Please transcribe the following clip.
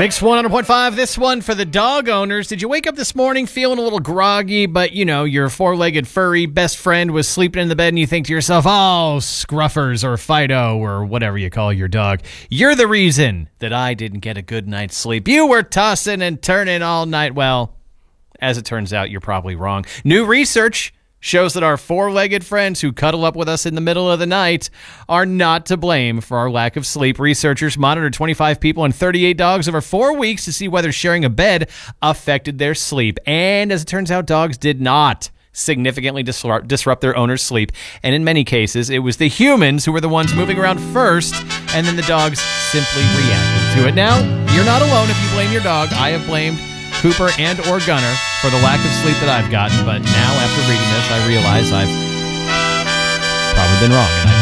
Mix 100.5, this one for the dog owners. Did you wake up this morning feeling a little groggy, but, your four-legged furry best friend was sleeping in the bed and you think to yourself, oh, Scruffers or Fido or whatever you call your dog, you're the reason that I didn't get a good night's sleep. You were tossing and turning all night. Well, as it turns out, you're probably wrong. New research shows that our four-legged friends who cuddle up with us in the middle of the night are not to blame for our lack of sleep. Researchers monitored 25 people and 38 dogs over 4 weeks to see whether sharing a bed affected their sleep. And as it turns out, dogs did not significantly disrupt their owner's sleep. And in many cases, it was the humans who were the ones moving around first, and then the dogs simply reacted to it. Now, you're not alone if you blame your dog. I have blamed Cooper and or Gunner for the lack of sleep that I've gotten, but now after reading this, I realize I've probably been wrong, and I